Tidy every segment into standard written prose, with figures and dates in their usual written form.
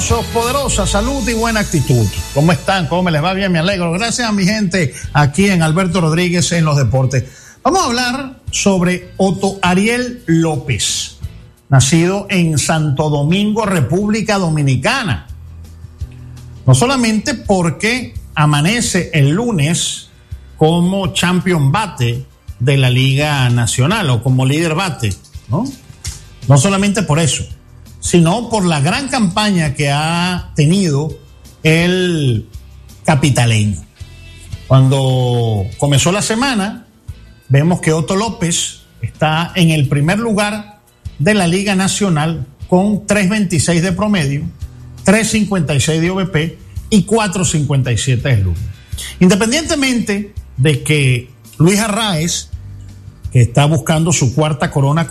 poderosos, poderosa salud y buena actitud. ¿Cómo están? ¿Cómo me les va? Bien, me alegro. Gracias a mi gente aquí en Alberto Rodríguez en los deportes. Vamos a hablar sobre Otto Ariel López, nacido en Santo Domingo, República Dominicana. No solamente porque amanece el lunes como champion bate de la Liga Nacional o como líder bate, ¿no? No solamente por eso, sino por la gran campaña que ha tenido el capitaleño. Cuando comenzó la semana, vemos que Otto López está en el primer lugar de la Liga Nacional con 3.26 de promedio, 3.56 de OVP y 4.57 de slug. Independientemente de que Luis Arraez, que está buscando su cuarta corona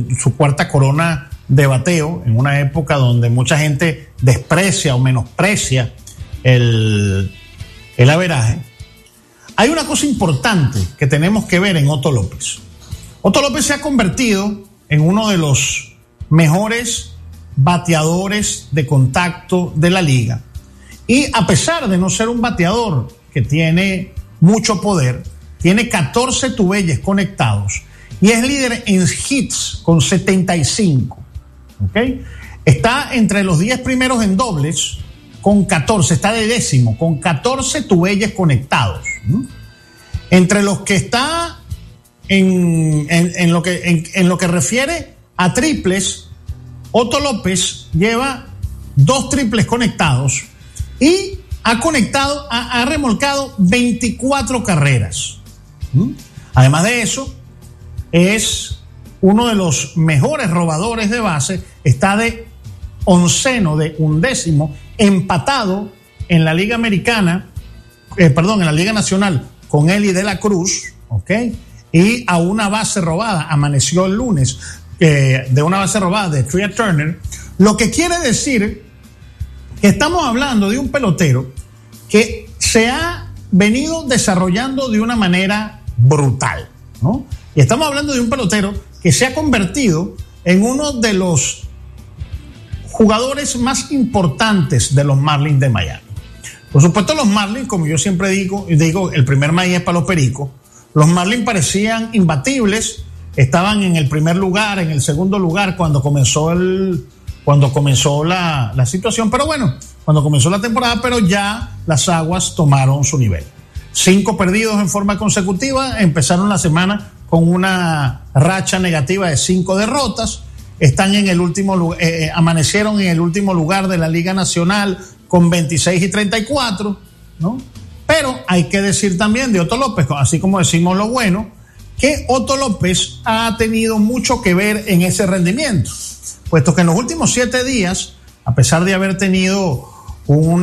de bateo en una época donde mucha gente desprecia o menosprecia el averaje, hay una cosa importante que tenemos que ver en Otto López. Otto López se ha convertido en uno de los mejores bateadores de contacto de la liga. Y a pesar de no ser un bateador que tiene mucho poder, tiene 14 tubelles conectados y es líder en hits con 75. ¿Okay? Está entre los 10 primeros en dobles con 14, está de décimo con 14 tubelles conectados. Entre los que está en lo que refiere a triples, Otto López lleva 2 triples conectados y ha remolcado 24 carreras. Además de eso, es uno de los mejores robadores de base, está de undécimo, empatado en la Liga Americana, en la Liga Nacional con Eli de la Cruz, ¿ok? Y a una base robada, amaneció el lunes de una base robada de Trea Turner, lo que quiere decir que estamos hablando de un pelotero que se ha venido desarrollando de una manera brutal, ¿no? Y estamos hablando de un pelotero que se ha convertido en uno de los jugadores más importantes de los Marlins de Miami. Por supuesto, los Marlins, como yo siempre digo, el primer maíz es para los pericos. Los Marlins parecían imbatibles, estaban en el primer lugar, en el segundo lugar cuando comenzó la situación, pero bueno, cuando comenzó la temporada, pero ya las aguas tomaron su nivel. 5 perdidos en forma consecutiva, empezaron la semana con una racha negativa de 5 derrotas, están en el último lugar, amanecieron en el último lugar de la Liga Nacional con 26 y 34, ¿no? Pero hay que decir también de Otto López, así como decimos lo bueno, que Otto López ha tenido mucho que ver en ese rendimiento, puesto que en los últimos 7 días, a pesar de haber tenido un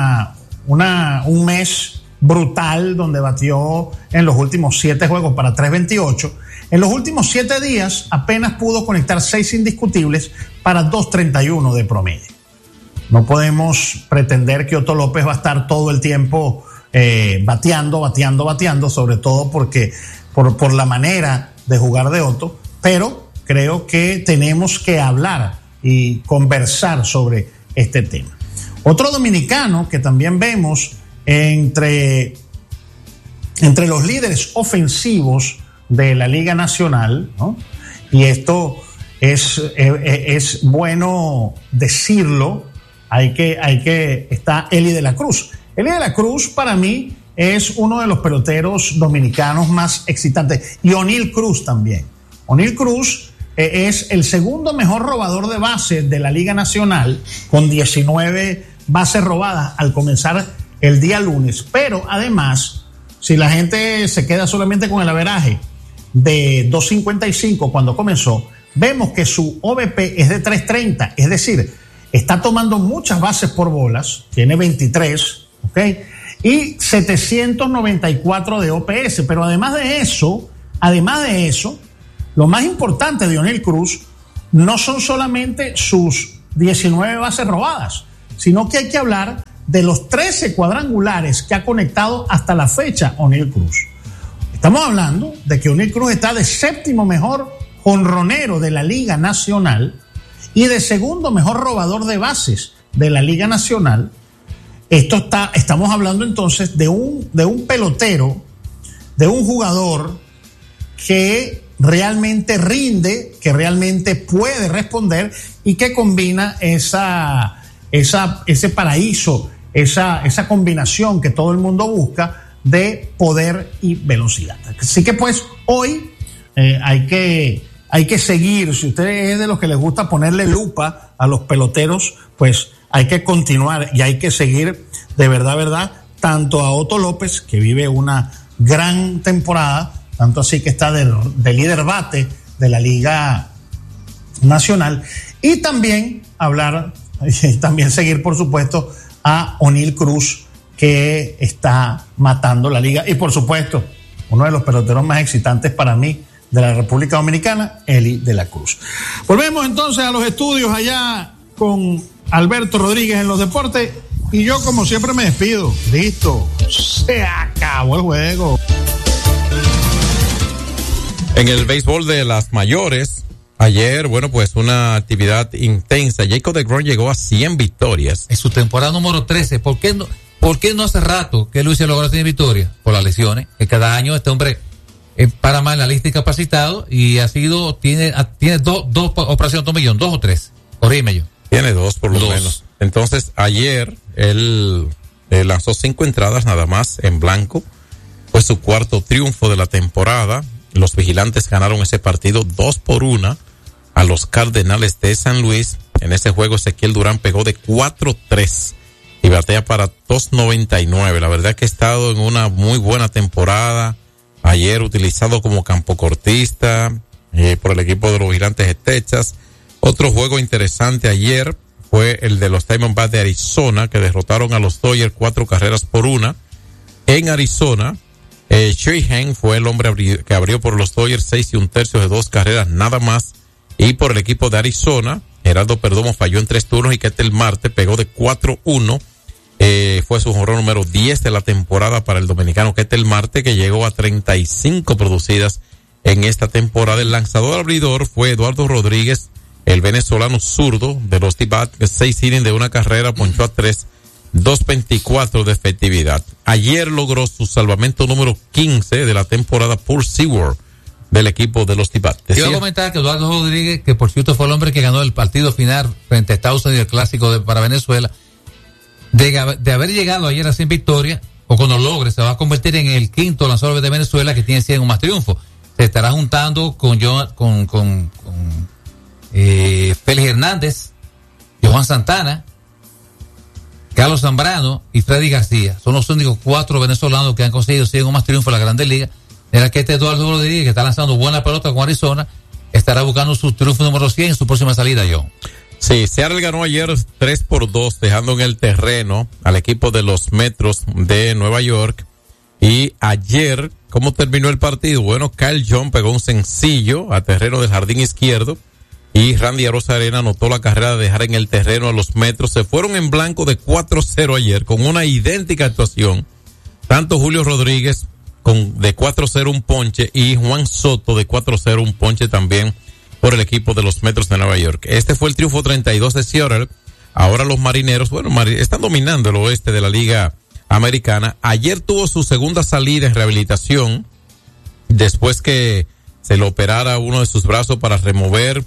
mes brutal donde batió en los últimos 7 juegos para 3.28, en los últimos 7 días apenas pudo conectar 6 indiscutibles para 2.31 de promedio. No podemos pretender que Otto López va a estar todo el tiempo bateando, sobre todo porque por la manera de jugar de Otto, pero creo que tenemos que hablar y conversar sobre este tema. Otro dominicano que también vemos entre los líderes ofensivos de la Liga Nacional, ¿no? Y esto es bueno decirlo, está Eli de la Cruz. Eli de la Cruz para mí es uno de los peloteros dominicanos más excitantes, y O'Neill Cruz también. O'Neill Cruz es el segundo mejor robador de bases de la Liga Nacional con 19 bases robadas al comenzar el día lunes, pero además, si la gente se queda solamente con el averaje de 2.55 cuando comenzó, vemos que su OVP es de 3.30, es decir, está tomando muchas bases por bolas, tiene 23, ¿ok? Y 794 de OPS, pero además de eso, lo más importante de O'Neill Cruz no son solamente sus 19 bases robadas, sino que hay que hablar de los 13 cuadrangulares que ha conectado hasta la fecha O'Neill Cruz. Estamos hablando de que O'Neill Cruz está de 7º mejor jonronero de la Liga Nacional y de 2º mejor robador de bases de la Liga Nacional, estamos hablando entonces de un pelotero, de un jugador que realmente rinde, que realmente puede responder y que combina ese paraíso, esa combinación que todo el mundo busca de poder y velocidad. Así que pues hoy hay que seguir. Si usted es de los que les gusta ponerle lupa a los peloteros, pues hay que continuar y hay que seguir de verdad, tanto a Otto López, que vive una gran temporada, tanto así que está de líder bate de la Liga Nacional, y también también seguir, por supuesto, a Oneil Cruz, que está matando la liga, y por supuesto, uno de los peloteros más excitantes para mí de la República Dominicana, Eli de la Cruz. Volvemos entonces a los estudios allá con Alberto Rodríguez en los deportes, y yo como siempre me despido. Listo, se acabó el juego. En el béisbol de las mayores, ayer, bueno, pues una actividad intensa. Jacob deGrom llegó a 100 victorias. En su temporada número 13, ¿por qué no hace rato que Luis se logró tener victorias? Por las lesiones, que cada año este hombre para más en la lista incapacitado, y tiene dos operaciones, 2 millones, 2 o 3, corrígeme yo. Tiene 2 por lo menos. Entonces, ayer él lanzó 5 entradas nada más en blanco. Fue su cuarto triunfo de la temporada. Los vigilantes ganaron ese partido 2-1 a los Cardenales de San Luis. En ese juego Ezequiel Durán pegó de 4-3 y batea para 2.99. La verdad que ha estado en una muy buena temporada. Ayer utilizado como campocortista por el equipo de los Vigilantes de Texas. Otro juego interesante ayer fue el de los Diamondbacks de Arizona, que derrotaron a los Dodgers 4-1. En Arizona, Sheehan fue el hombre que abrió por los Dodgers 6 1/3 de 2 carreras nada más. Y por el equipo de Arizona, Geraldo Perdomo falló en 3 turnos y Ketel Marte pegó de 4-1. Fue su jonrón número 10 de la temporada para el dominicano Ketel Marte, que llegó a 35 producidas en esta temporada. El lanzador abridor fue Eduardo Rodríguez, el venezolano zurdo de los D-Bats, 6 innings de 1 carrera, ponchó a 3, 2.24 de efectividad. Ayer logró su salvamento número 15 de la temporada por Seward del equipo de los D-Bats. Quiero comentar que Eduardo Rodríguez, que por cierto fue el hombre que ganó el partido final frente a Estados Unidos, el clásico para Venezuela, de haber llegado ayer a 100 victorias, o cuando logre, se va a convertir en el quinto lanzador de Venezuela que tiene 100 o más triunfos. Se estará juntando con Félix Hernández, Johan Santana, Carlos Zambrano y Freddy García. Son los únicos 4 venezolanos que han conseguido 100 o más triunfos en la Grandes Ligas. Era que Eduardo Rodríguez, que está lanzando buena pelota con Arizona, estará buscando su triunfo número 100 en su próxima salida, John. Sí, Seattle ganó ayer 3-2, dejando en el terreno al equipo de los Metros de Nueva York. Y ayer, ¿cómo terminó el partido? Bueno, Kyle John pegó un sencillo a terreno del jardín izquierdo y Randy Arozarena anotó la carrera de dejar en el terreno a los Metros. Se fueron en blanco de 4-0 ayer con una idéntica actuación. Tanto Julio Rodríguez de 4-0 un ponche y Juan Soto de 4-0 un ponche también por el equipo de los Metros de Nueva York. Este fue el triunfo 32 de Seattle. Ahora los Marineros, están dominando el oeste de la Liga Americana. Ayer tuvo su segunda salida en rehabilitación después que se le operara uno de sus brazos para remover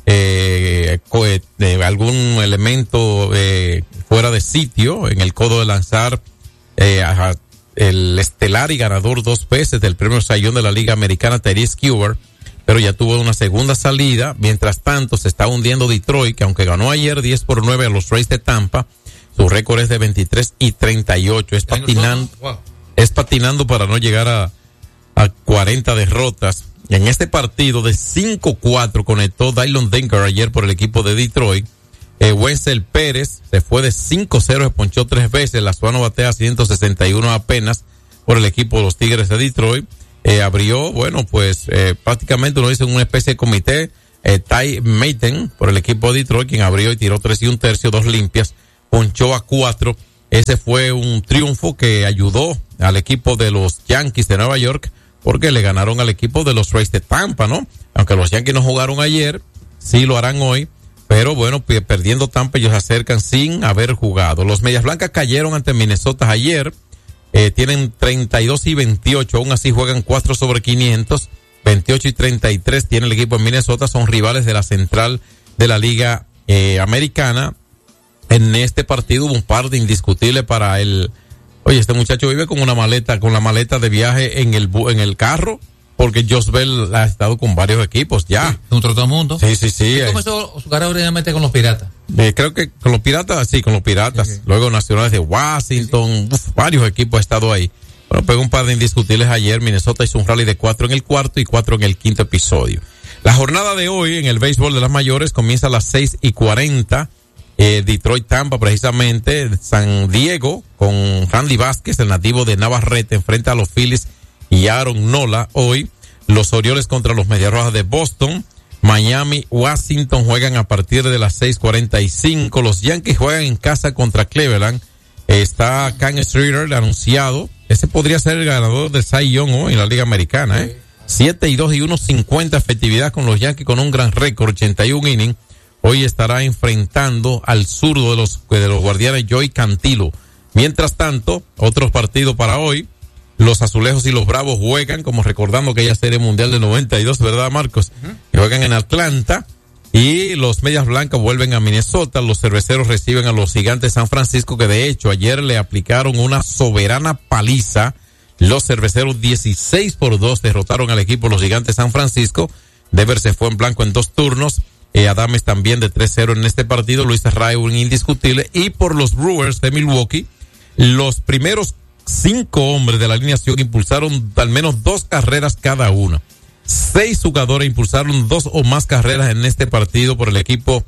algún elemento fuera de sitio en el codo de lanzar. El estelar y ganador 2 veces del premio Cy Young de la Liga Americana, Tyrese Skubber, pero ya tuvo una segunda salida. Mientras tanto, se está hundiendo Detroit, que aunque ganó ayer 10-9 a los Rays de Tampa, su récord es de 23-38. Es patinando para no llegar a 40 derrotas. En este partido de 5-4 conectó Dylan Denker ayer por el equipo de Detroit. Wenzel Pérez se fue de 5-0, se ponchó 3 veces. Lazuano batea 161 apenas por el equipo de los Tigres de Detroit. Abrió, prácticamente uno dice una especie de comité. Ty Maiten por el equipo de Detroit, quien abrió y tiró 3 1/3, 2 limpias, ponchó a 4. Ese fue un triunfo que ayudó al equipo de los Yankees de Nueva York, porque le ganaron al equipo de los Rays de Tampa, ¿no? Aunque los Yankees no jugaron ayer, sí lo harán hoy pero bueno, perdiendo Tampa, ellos se acercan sin haber jugado. Los Medias Blancas cayeron ante Minnesota ayer, tienen 32 y 28, aún así juegan 4 sobre 500, 28 y 33 tiene el equipo en Minnesota, son rivales de la central de la Liga Americana. En este partido hubo un par de indiscutibles para el... Oye, este muchacho vive con la maleta de viaje en el carro, porque Josh Bell ha estado con varios equipos ya. Sí, un trotamundo. Sí. Comenzó su carrera originalmente con los Piratas. Creo que con los Piratas. Sí. Luego Nacionales de Washington, varios equipos ha estado ahí. Bueno, pegó un par de indiscutibles ayer. Minnesota hizo un rally de 4 en el cuarto y 4 en el quinto episodio. La jornada de hoy en el béisbol de las mayores comienza a las 6:40. Detroit Tampa, precisamente. San Diego con Randy Vázquez, el nativo de Navarrete, enfrenta a los Phillies y Aaron Nola. Hoy los Orioles contra los Medias Rojas de Boston. Miami, Washington juegan a partir de las 6:45. Los Yankees juegan en casa contra Cleveland. Está Ken Streeter anunciado. Ese podría ser el ganador del Cy Young hoy en la Liga Americana. 7-2 y 1.50 efectividad con los Yankees con un gran récord, 81 innings. Hoy estará enfrentando al zurdo de los Guardianes, Joey Cantillo. Mientras tanto, otros partidos para hoy. Los Azulejos y los Bravos juegan, como recordando aquella Serie Mundial del 92, ¿verdad, Marcos? Que juegan en Atlanta. Y los Medias Blancas vuelven a Minnesota. Los Cerveceros reciben a los Gigantes de San Francisco, que de hecho ayer le aplicaron una soberana paliza. Los Cerveceros 16-2 derrotaron al equipo los Gigantes de San Francisco. Devers se fue en blanco en 2 turnos. Adames también de 3-0 en este partido. Luis Arraez un indiscutible. Y por los Brewers de Milwaukee, los primeros 5 hombres de la alineación impulsaron al menos 2 carreras cada uno. 6 jugadores impulsaron 2 o más carreras en este partido por el equipo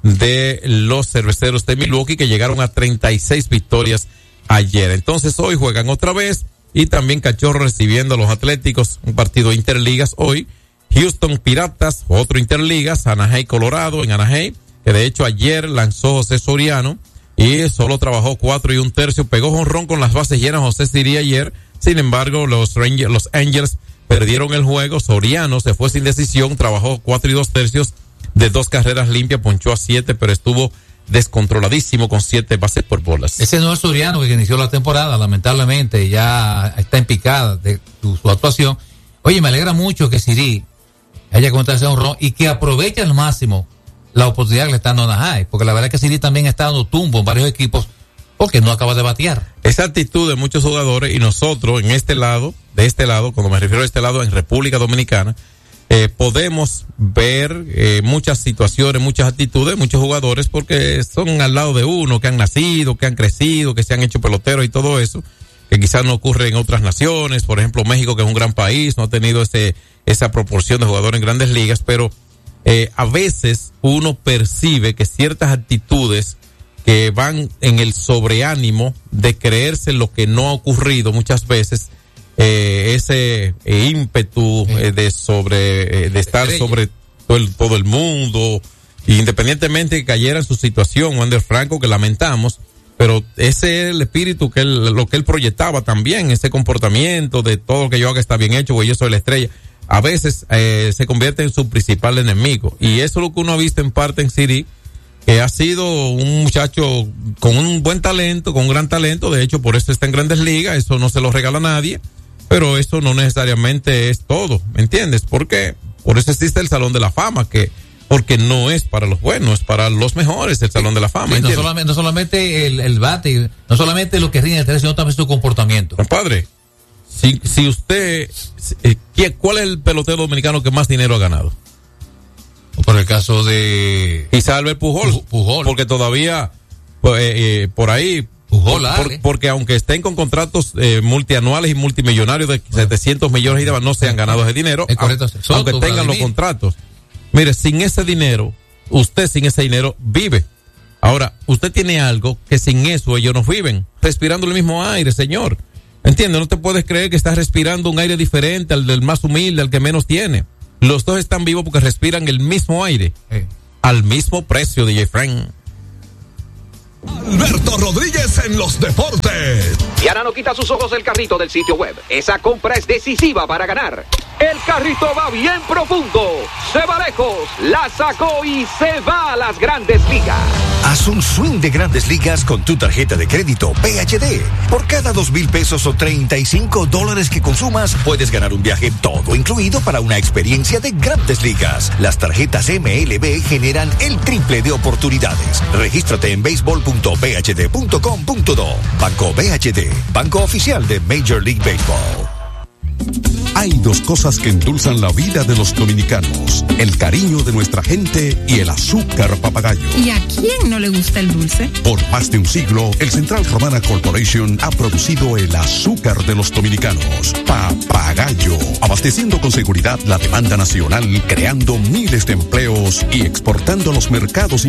de los Cerveceros de Milwaukee, que llegaron a 36 victorias ayer. Entonces hoy juegan otra vez, y también Cachorro recibiendo a los Atléticos, un partido interligas hoy. Houston Piratas, otro interligas, Anaheim Colorado en Anaheim, que de hecho ayer lanzó José Soriano y solo trabajó 4 1/3, pegó jonrón con las bases llenas José Siri ayer. Sin embargo, los Angels perdieron el juego. Soriano se fue sin decisión, trabajó 4 2/3 de 2 carreras limpias, ponchó a 7, pero estuvo descontroladísimo con 7 bases por bolas. Ese no es Soriano que inició la temporada, lamentablemente ya está en picada de su actuación. Oye, me alegra mucho que Siri haya contado ese honrón y que aproveche al máximo la oportunidad que le está dando Anaheim, porque la verdad es que Siri también está dando tumbo en varios equipos porque no acaba de batear. Esa actitud de muchos jugadores, y nosotros de este lado, cuando me refiero a este lado, en República Dominicana, podemos ver muchas situaciones, muchas actitudes, muchos jugadores, porque son al lado de uno, que han nacido, que han crecido, que se han hecho peloteros y todo eso, que quizás no ocurre en otras naciones. Por ejemplo, México, que es un gran país, no ha tenido esa proporción de jugadores en grandes ligas, pero a veces uno percibe que ciertas actitudes que van en el sobreánimo de creerse lo que no ha ocurrido muchas veces, ese ímpetu de estar sobre todo el mundo, independientemente de que cayera en su situación, Wander Franco, que lamentamos, pero ese es el espíritu lo que él proyectaba también, ese comportamiento de todo lo que yo haga está bien hecho, güey, yo soy la estrella. A veces se convierte en su principal enemigo, y eso es lo que uno ha visto en parte en Siri, que ha sido un muchacho con un buen talento, con un gran talento. De hecho, por eso está en Grandes Ligas, eso no se lo regala a nadie, pero eso no necesariamente es todo, ¿me entiendes? Porque por eso existe el Salón de la Fama, porque no es para los buenos, es para los mejores el Salón de la Fama. Sí, no solamente el bate, no solamente lo que rinde el terreno, sino también su comportamiento. Compadre, si usted, ¿cuál es el pelotero dominicano que más dinero ha ganado? Por el caso de quizá Albert Pujol, porque todavía por ahí Pujol, porque aunque estén con contratos multianuales y multimillonarios de 700 millones de no se han ganado ese dinero, aunque tengan los contratos. Mire, sin ese dinero, usted sin ese dinero vive. Ahora, usted tiene algo que sin eso ellos no viven, respirando el mismo aire, señor. ¿Entiendes? No te puedes creer que estás respirando un aire diferente al del más humilde, al que menos tiene. Los dos están vivos porque respiran el mismo aire, al mismo precio, DJ Frank. Alberto Rodríguez en los deportes. Diana no quita sus ojos del carrito del sitio web. Esa compra es decisiva para ganar. El carrito va bien profundo, se va lejos, la sacó y se va a las Grandes Ligas. Haz un swing de Grandes Ligas con tu tarjeta de crédito PHD. Por cada $2,000 o $35 que consumas, puedes ganar un viaje todo incluido para una experiencia de Grandes Ligas. Las tarjetas MLB generan el triple de oportunidades. Regístrate en baseball.phd.com.do. Banco BHD, banco oficial de Major League Baseball. Hay dos cosas que endulzan la vida de los dominicanos: el cariño de nuestra gente y el azúcar papagayo. ¿Y a quién no le gusta el dulce? Por más de un siglo, el Central Romana Corporation ha producido el azúcar de los dominicanos, Papagayo, abasteciendo con seguridad la demanda nacional, creando miles de empleos y exportando a los mercados